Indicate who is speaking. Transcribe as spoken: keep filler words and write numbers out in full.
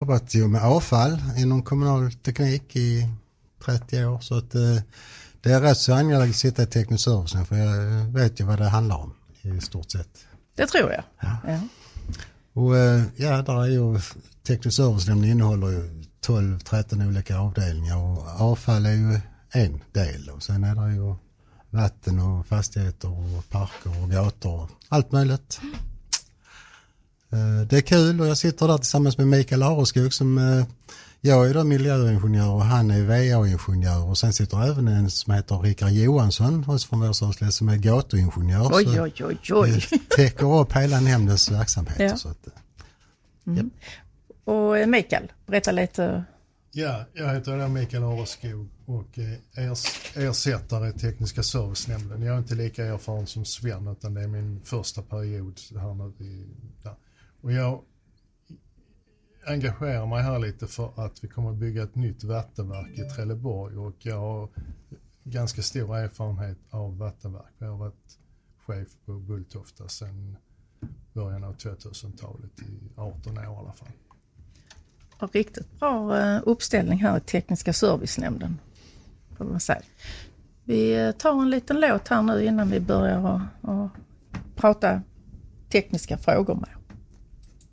Speaker 1: jobbat ju med avfall inom kommunal teknik i trettio år, så att eh, det är rätt så angeläget att sitta i teknisk service, för jag vet ju vad det handlar om i stort sett.
Speaker 2: Det tror jag.
Speaker 1: Ja.
Speaker 2: Ja.
Speaker 1: Och ja, där är ju teknisk servicenämnden innehåller ju tolv tretton olika avdelningar, och avfall är ju en del, och sen är det ju vatten och fastigheter och parker och gator och allt möjligt. Det är kul, och jag sitter där tillsammans med Mikael Areskog som jag är då miljöingenjör och han är V A-ingenjör, och sen sitter även en som heter Rickard Johansson hos från Vårsärsle som är gatuingenjör.
Speaker 2: Oj, oj, oj, oj.
Speaker 1: Täcker upp hela nämndens verksamhet.
Speaker 2: Ja.
Speaker 1: Så att,
Speaker 2: mm. ja. Och Mikael, berätta lite.
Speaker 3: Ja, jag heter Mikael Areskog och ers- ersättare i tekniska servicenämnden. Jag är inte lika erfaren som Sven, utan det är min första period här nu. I, ja. Och jag engagerar mig här lite för att vi kommer att bygga ett nytt vattenverk i Trelleborg, och jag har ganska stor erfarenhet av vattenverk. Jag har varit chef på Bulltofta sedan början av tvåtusentalet i arton år i alla fall.
Speaker 2: Och riktigt bra uppställning här i tekniska servicenämnden, får man säga. Vi tar en liten låt här nu innan vi börjar att, att prata tekniska frågor med.